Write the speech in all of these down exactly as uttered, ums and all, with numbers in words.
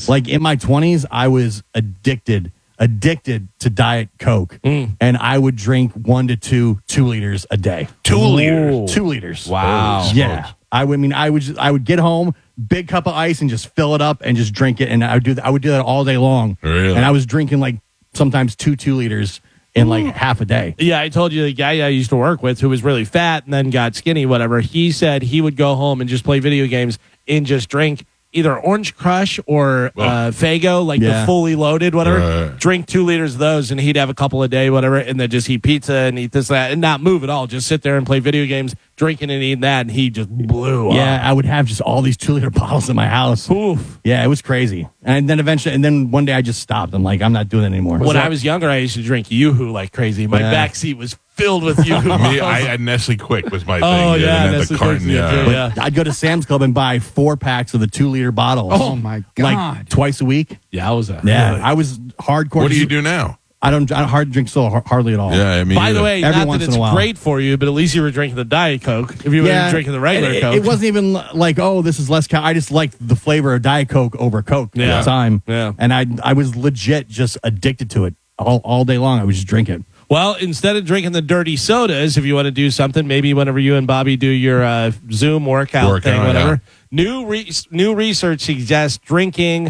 Like in my twenties, I was addicted, addicted to Diet Coke. Mm. And I would drink one to two, two liters a day. Two liters? Two liters. Wow. Holy Yeah. smokes. I would I mean I would just, I would get home, big cup of ice and just fill it up and just drink it. And I would do that. I would do that all day long. Really? And I was drinking like sometimes two, two liters in like half a day. Yeah, I told you the guy I used to work with who was really fat and then got skinny, whatever. He said he would go home and just play video games and just drink either Orange Crush or uh, Faygo, like Yeah. the fully loaded, whatever. Right. Drink two liters of those, and he'd have a couple a day, whatever, and then just eat pizza and eat this, that, and not move at all. Just sit there and play video games, drinking and eating that, and he just blew Yeah, up. I would have just all these two liter bottles in my house. Oof. Yeah, it was crazy. And then eventually, and then one day I just stopped. I'm like, I'm not doing it anymore. When I was younger, I used to drink Yoo-Hoo like crazy. My Yeah. back seat was filled with Yoo-Hoo. Me, I had Nestle Quick was my thing. Oh, dude, yeah, and then Nestle the carton. Quick's Yeah. good, too, yeah. I'd go to Sam's Club and buy four packs of the two liter bottles. Oh, my Like God. twice a week. Yowza. Yeah, Really. I was hardcore. What do you do now? I don't. I don't hard drink so har- hardly at all. Yeah, I mean, By the either. way, Every not once that in it's a while. great for you, but at least you were drinking the Diet Coke. If you were Yeah, drinking the regular it, Coke. It wasn't even like, oh, this is less. Cal- I just liked the flavor of Diet Coke over Coke Yeah. at the time. Yeah. and I I was legit just addicted to it all all day long. I would just drink it. Well, instead of drinking the dirty sodas, if you want to do something, maybe whenever you and Bobby do your uh, Zoom workout, Workout, thing, whatever, yeah. new re- new research suggests drinking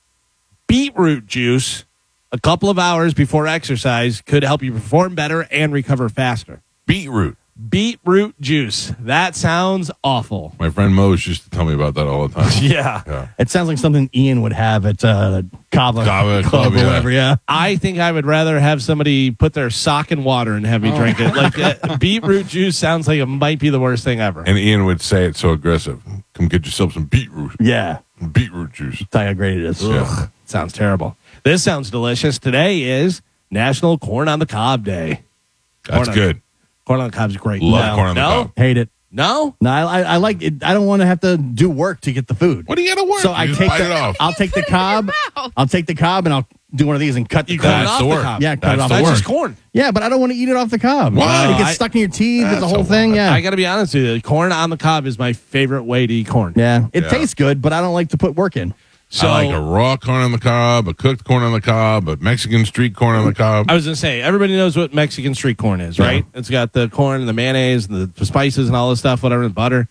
beetroot juice a couple of hours before exercise could help you perform better and recover faster. Beetroot. Beetroot juice. That sounds awful. My friend Mose used to tell me about that all the time. Yeah. Yeah. It sounds like something Ian would have at uh, Kava, Kava Club Club, or yeah. whatever. Yeah. I think I would rather have somebody put their sock in water and have me drink it. Like uh, beetroot juice sounds like it might be the worst thing ever. And Ian would say it so aggressive. Come get yourself some beetroot. Yeah. Beetroot juice. Tell you how great it is. Yeah. Sounds terrible. This sounds delicious. Today is National Corn on the Cob Day. That's Corn on- good. Corn on the cob is great. Love no. corn on the no? cob. Hate it. No? No, I, I, I like it. I don't want to have to do work to get the food. What do you got to work? So You I just take bite it the, off. I'll take the Put it in your cob. mouth. I'll take the cob and I'll do one of these and cut the You cut it cob. off the the work. cob. Yeah, cut That's it off the the That's work. just corn. Yeah, but I don't want to eat it off the cob. Why? It gets I- stuck in your teeth. It's That's the whole a thing. lot. Yeah. I got to be honest with you. Corn on the cob is my favorite way to eat corn. yeah. It Yeah. tastes good, but I don't like to put work in. So I like a raw corn on the cob, a cooked corn on the cob, a Mexican street corn on the cob. I was going to say, everybody knows what Mexican street corn is, right? It's got the corn and the mayonnaise and the, the spices and all this stuff, whatever, and butter.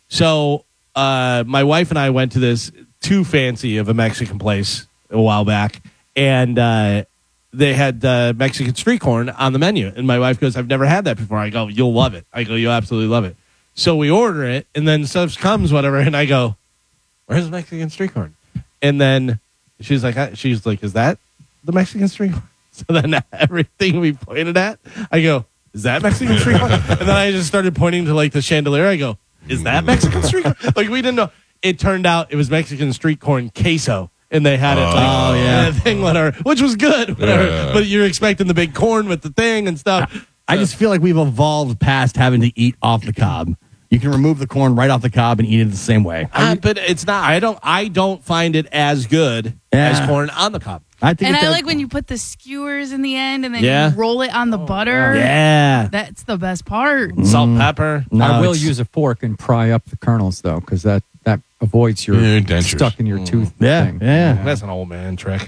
So uh, my wife and I went to this too fancy of a Mexican place a while back, and uh, they had uh, Mexican street corn on the menu. And my wife goes, I've never had that before. I go, you'll love it. I go, you'll absolutely love it. So we order it, and then stuff comes, whatever, and I go, where's Mexican street corn? And then she's like, she's like, is that the Mexican street corn? So then everything we pointed at, I go, is that Mexican street corn? And then I just started pointing to like the chandelier. I go, is that Mexican street corn? Like we didn't know. It turned out it was Mexican street corn queso. And they had it like, Oh, yeah. in a thing, whatever, which was good. Whatever. Yeah. But you're expecting the big corn with the thing and stuff. I just feel like we've evolved past having to eat off the cob. You can remove the corn right off the cob and eat it the same way. Uh, but it's not. I don't. I don't find it as good Yeah. as corn on the cob. I think And it I does- like when you put the skewers in the end and then Yeah. you roll it on the butter. Yeah, That's the best part. salt, pepper. No, I will it's- use a fork and pry up the kernels, though, because that, that avoids your Yeah, dentures. stuck in your tooth Yeah, thing. yeah. That's an old man trick.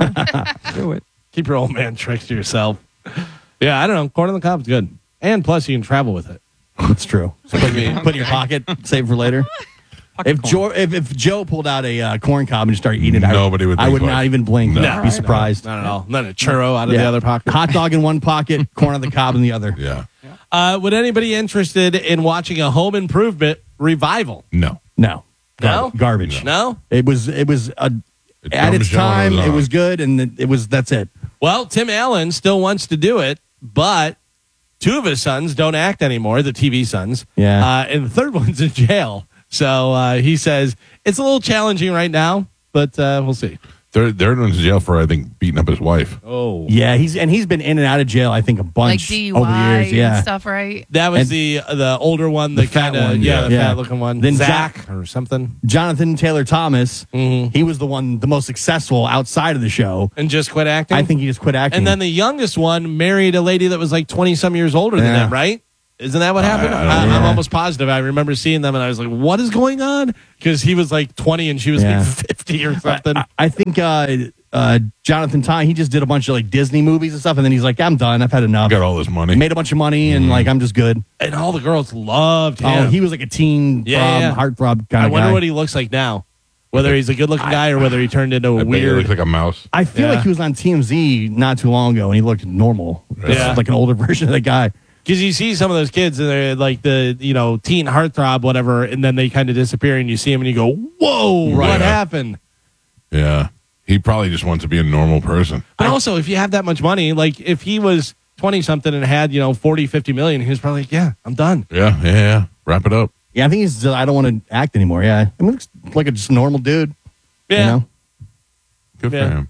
Do it. Keep your old man tricks to yourself. Yeah, I don't know. Corn on the cob is good, and plus you can travel with it. It's true. So put, it- put it in your pocket, save for later. If corn. Joe, if, if Joe pulled out a uh, corn cob and just started eating it, Nobody I, would I think would twice. not even blink. No. I'd be surprised. Not at all. Not a churro out of the Yeah. other pocket. Hot dog in one pocket, corn on the cob in the other. Yeah. Uh, would anybody interested in watching a home improvement revival? No. No, No? Gar- garbage. No. It was. It was a, It's at dumb its show and time. it was It on. was good, and it, it was. That's it. Well, Tim Allen still wants to do it, but two of his sons don't act anymore, the T V sons. Yeah. Uh, and the third one's in jail. So uh, he says it's a little challenging right now, but uh, we'll see. Third, third one's in jail for, I think, beating up his wife. Oh. Yeah, he's and he's been in and out of jail. I think a Like bunch D U over the I years. Yeah. and stuff, right? That was And- the the older one, the, The fat kind of one, yeah, yeah. the Yeah. fat looking one. Then Zach or something, Jonathan Taylor Thomas. Mhm. He was the one, the most successful outside of the show. and just quit acting. I think he just quit acting. And then the youngest one married a lady that was like twenty some years older than Yeah. him, right? Isn't that what happened? I don't I, I'm know. almost positive. I remember seeing them, and I was like, "What is going on?" Because he was like twenty and she was Yeah. like fifty or something. I, I think uh, uh, Jonathan Tyne, he just did a bunch of like Disney movies and stuff, and then he's like, I'm done. I've had enough. Got all this money. Made a bunch of money, and like I'm just good. And all the girls loved him. Oh, he was like a teen Yeah, throb, yeah. heartthrob kind I of wonder guy. what he looks like now. Whether he's a good-looking guy or whether he turned into a I bet he weird. looks like a mouse. I feel Yeah. like he was on T M Z not too long ago, and he looked normal. Yeah. Like an older version of that guy. Because you see some of those kids and they're like the you know teen heartthrob whatever, and then they kind of disappear, and you see them and you go, "Whoa, Right. what happened?" Yeah. He probably just wants to be a normal person. But also, if you have that much money, like if he was twenty something and had you know forty, fifty million, he was probably like, "Yeah, I'm done." Yeah, yeah, yeah. Wrap it up. Yeah, I think he's. I don't want to act anymore. Yeah, I mean, looks like a just normal dude. Yeah. You know? Good Yeah. for him.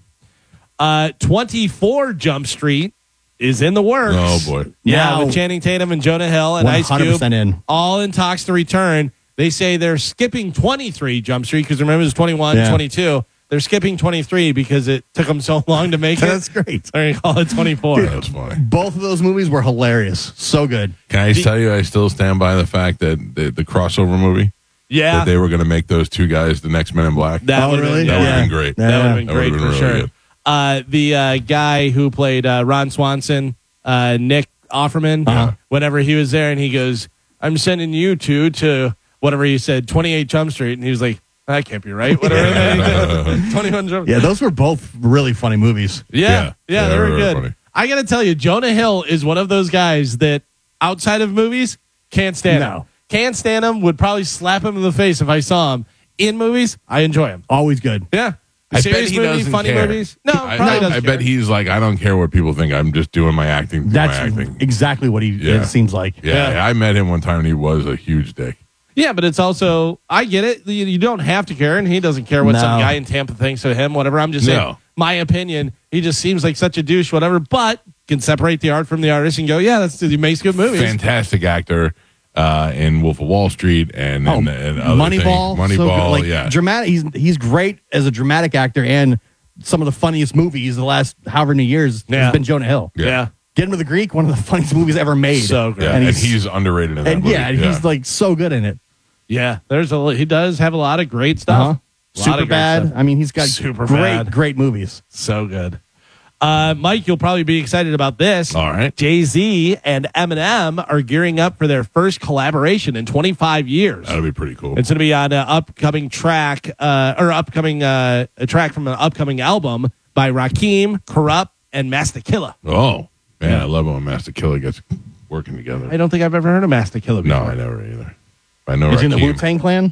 Uh, twenty-four Jump Street is in the works. Oh, boy. Yeah, Now- with Channing Tatum and Jonah Hill and one Ice hundred Cube, percent in. all in talks to return. They say they're skipping twenty-three Jump Street because remember it was twenty-one, Yeah. twenty-two. They're skipping twenty-three because it took them so long to make it. That's great. They're gonna call it twenty-four. That's funny. Both of those movies were hilarious. So good. Can I tell you, I still stand by the fact that the, the crossover movie, Yeah, that they were going to make those two guys the next Men in Black. that Oh, would've really? Been, That yeah. would have been great. Yeah. That would have been That great would've for been sure. really good. Uh, the uh, guy who played uh, Ron Swanson, uh, Nick Offerman, Uh-huh. whenever he was there, and he goes, "I'm sending you two to whatever he said, twenty-eight Jump Street," and he was like, "That can't be right." Whatever. twenty-one Jump. Yeah, those were both really funny movies. Yeah, Yeah. yeah, Yeah, they they were were good. funny. I got to tell you, Jonah Hill is one of those guys that outside of movies can't stand him. No. Can't stand him. Would probably slap him in the face if I saw him. In movies, I enjoy him. Always good. Yeah. I Serious bet he movie, doesn't funny care. movies. No, I, probably I, doesn't I bet care. he's like, I don't care what people think. I'm just doing my acting. Do That's my acting. exactly what he Yeah. it seems like. Yeah, Yeah. I met him one time and he was a huge dick. Yeah, but it's also I get it. You, you don't have to care, and he doesn't care what No. some guy in Tampa thinks of him. Whatever. I'm just saying, No. my opinion. He just seems like such a douche. Whatever, but can separate the art from the artist and go, yeah, that's he makes good movies. Fantastic actor uh, in Wolf of Wall Street and, Oh, and, and other Moneyball. things. so Moneyball, good. Like, yeah. Dramatic. He's he's great as a dramatic actor, and some of the funniest movies the last however many years Yeah. has been Jonah Hill. Yeah. Yeah, Get Him to the Greek, one of the funniest movies ever made. So great. Yeah, And and, he's, he's, underrated in that and movie. yeah, and he's like so good in it. yeah. There's a he does have a lot of great stuff. Uh-huh. A lot of Super great bad. stuff. I mean, he's got Super great, bad. great movies. So good. Uh, Mike, you'll probably be excited about this. All right. Jay-Z and Eminem are gearing up for their first collaboration in twenty-five years. That'll be pretty cool. It's going to be on an upcoming track, uh, or upcoming uh, a track from an upcoming album by Rakim, Corrupt, and Master Killa. Oh, man, I love when Master Killer gets working together. I don't think I've ever heard of Master Killa No, before. I never either. I know Is he in the Rakim. Wu Tang Clan?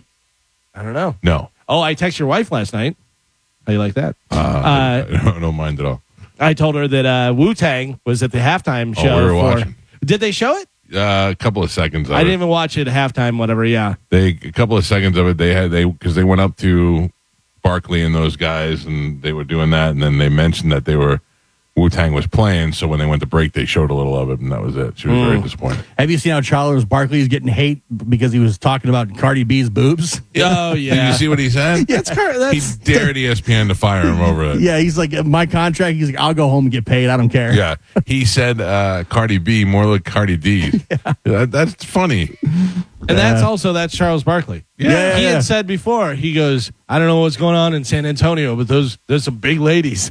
I don't know. No. Oh, I texted your wife last night. How you like that? Uh, Uh, I, don't, I don't mind at all. I told her that uh, Wu Tang was at the halftime Oh, show. we were for, watching. Did they show it? Uh, a couple of seconds of I it. didn't even watch it at halftime. Whatever. Yeah. They a couple of seconds of it. They had they because they went up to Barkley and those guys, and they were doing that, and then they mentioned that they were Wu Tang was playing. So when they went to break, they showed a little of it, and that was it. She was very disappointed. Have you seen how Charles Barkley is getting hate because he was talking about Cardi B's boobs? Oh yeah. Did you see what he said? Yeah, it's Car- He that's dared E S P N to fire him over it. Yeah, he's like, my contract, he's like, I'll go home and get paid. I don't care. Yeah, he said uh, Cardi B more like Cardi D. That, that's funny. And that's also that's Charles Barkley. Yeah, yeah, he yeah. had said before. He goes, I don't know what's going on in San Antonio, but those there's some big ladies.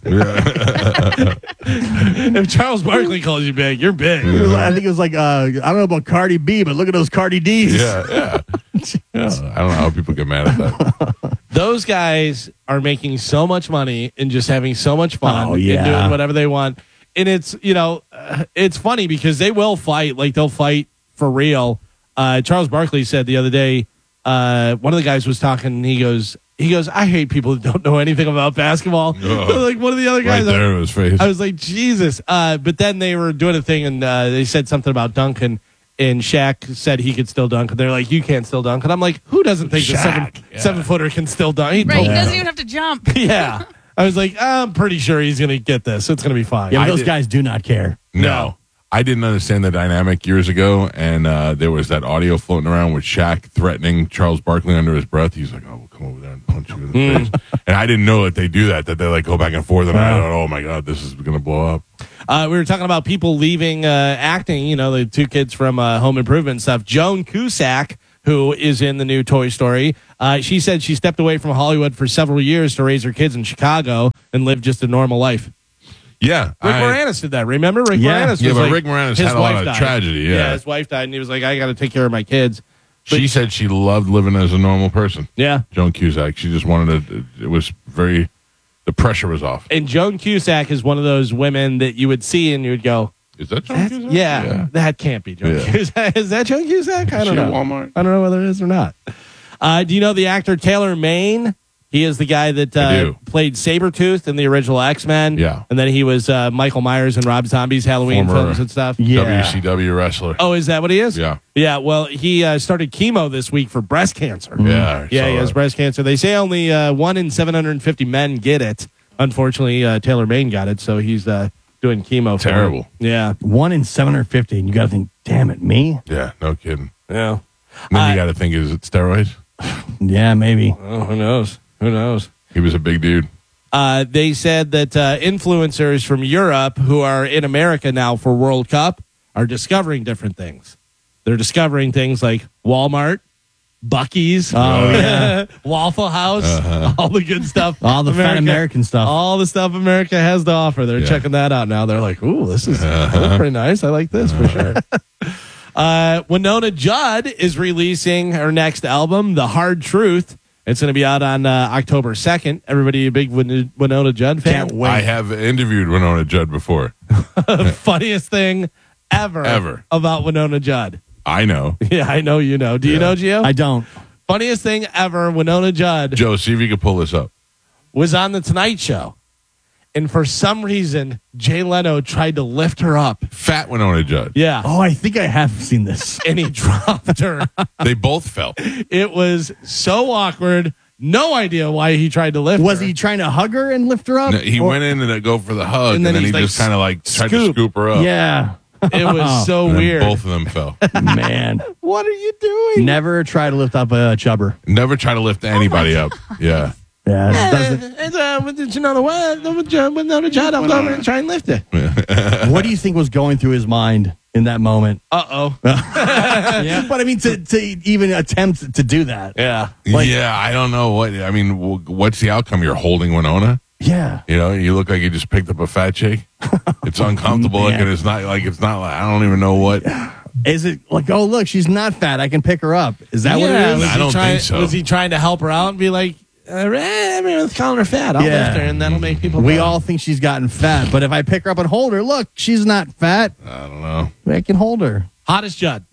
If Charles Barkley calls you big, you're big. It was- I think it was like, uh, I don't know about Cardi B, but look at those Cardi Ds. Yeah, yeah. Yeah, I don't know how people get mad at that. Those guys are making so much money and just having so much fun Oh, and yeah. doing whatever they want. And it's, you know, uh, it's funny because they will fight. Like, they'll fight for real. Uh, Charles Barkley said the other day, uh, one of the guys was talking, and he goes, he goes, I hate people that don't know anything about basketball. Oh. Like, one of the other Right guys. there in his face. I was like, Jesus. Uh, but then they were doing a thing, and uh, they said something about Duncan, and Shaq said he could still dunk. And they're like, you can't still dunk. And I'm like, who doesn't think the seven, Shaq, yeah. seven footer can still dunk? He Right. He totally doesn't does. even have to jump. Yeah. I was like, I'm pretty sure he's going to get this. It's going to be fine. Yeah, but I those did- guys do not care. No. I didn't understand the dynamic years ago, and uh, there was that audio floating around with Shaq threatening Charles Barkley under his breath. He's like, "Oh, we'll come over there and punch you in the face." And I didn't know that they do that. That they like go back and forth, and I thought, "Oh my god, this is going to blow up." Uh, we were talking about people leaving uh, acting, you know, the two kids from uh, Home Improvement and stuff. Joan Cusack, who is in the new Toy Story, uh, she said she stepped away from Hollywood for several years to raise her kids in Chicago and live just a normal life. Yeah. Rick I- Moranis did that. Remember? Rick Yeah. Moranis Yeah, was but like, Rick Moranis his had a lot wife of died. tragedy, yeah. his wife died, and he was like, I got to take care of my kids. She said she loved living as a normal person. Yeah. Joan Cusack. She just wanted to. It was very. The pressure was off. And Joan Cusack is one of those women that you would see and you would go, Is that Joan That's- Cusack? yeah, that can't be Joan Yeah. Cusack. Is that Joan Cusack? I Is don't she at know. Walmart? I don't know whether it is or not. Uh, do you know the actor Taylor Maine? He is the guy that I uh, do. played Sabretooth in the original X-Men. Yeah. And then he was uh, Michael Myers in Rob Zombie's Halloween Former- films and stuff. Yeah. W C W wrestler. Oh, is that what he is? Yeah. Yeah, well, he uh, started chemo this week for breast cancer. Yeah. I Yeah, saw he has that. breast cancer. They say only uh, one in seven hundred fifty men get it. Unfortunately, uh, Taylor Maine got it, so he's uh, doing chemo for Terrible. it. Yeah. One in seven hundred fifty, and you got to think, damn it, me? Yeah. No kidding. Yeah. And then Uh, you got to think, is it steroids? Yeah, maybe. Oh, who knows? Who knows? He was a big dude. Uh, they said that uh, influencers from Europe who are in America now for World Cup are discovering different things. They're discovering things like Walmart, Buc-ee's, Oh, yeah. Waffle House, Uh-huh. all the good stuff. All the fat American stuff. All the stuff America has to offer. They're Yeah. checking that out now. They're like, ooh, this is Uh-huh. that's pretty nice. I like this for sure. Uh, Winona Judd is releasing her next album, The Hard Truth. It's going to be out on uh, October second. Everybody a big Win- Winona Judd fan? Can't wait. I have interviewed Winona Judd before. Funniest thing ever, Ever. about Winona Judd. I know. Yeah, I know you know. Do you Yeah. know, Gio? I don't. Funniest thing ever, Winona Judd Joe, see if you can pull this up. was on The Tonight Show. And for some reason, Jay Leno tried to lift her up. Fat Winona Judd. Yeah. Oh, I think I have seen this. And he dropped her. They both fell. It was so awkward. No idea why he tried to lift Was her. he trying to hug her and lift her up? No, he Or- went in to go for the hug, And and then then, he's he like, just kind of like tried to scoop. scoop her up. Yeah. It was so And then weird. both of them fell. Man. What are you doing? Never try to lift up a chubber. Never try to lift anybody up. Yeah. Yeah. It doesn't. It's, uh, did you know the what? Winona Judd, I'll go over and try and lift it. What do you think was going through his mind in that moment? Uh oh. Yeah. But I mean, to, to even attempt to do that. Yeah. Like- yeah, I don't know what. I mean, w- what's the outcome? You're holding Winona. Yeah. You know, you look like you just picked up a fat chick. It's uncomfortable Man. looking. It's not like it's not like I don't even know what. Is it like, oh, look, she's not fat. I can pick her up. Is that what it Yeah, is? was I he don't trying, think so. Was he trying to help her out and be like, uh, eh, I mean, let's call her fat. I'll Yeah. lift her, and that'll make people. We go. all think she's gotten fat, but if I pick her up and hold her, look, she's not fat. I don't know. I can hold her. Hottest Judd.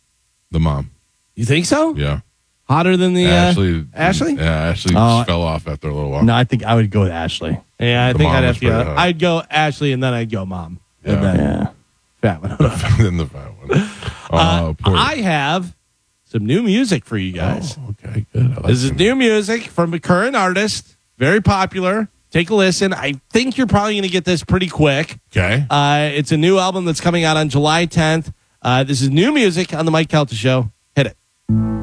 The mom. You think so? Yeah. Hotter than the uh, Ashley. Ashley? Yeah, Ashley Oh, just fell off after a little while. No, I think I would go with Ashley. Yeah, I The think mom I'd was have to go. pretty hot. I'd go Ashley, and then I'd go mom. Yeah. Yeah. Fat one. Then the fat one. Oh, Uh, poor. I have some new music for you guys. Oh, okay, good. I like This is them. new music from a current artist, very popular. Take a listen. I think you're probably going to get this pretty quick. Okay. Uh, it's a new album that's coming out on July tenth. Uh, this is new music on the Mike Kelta Show. Hit it.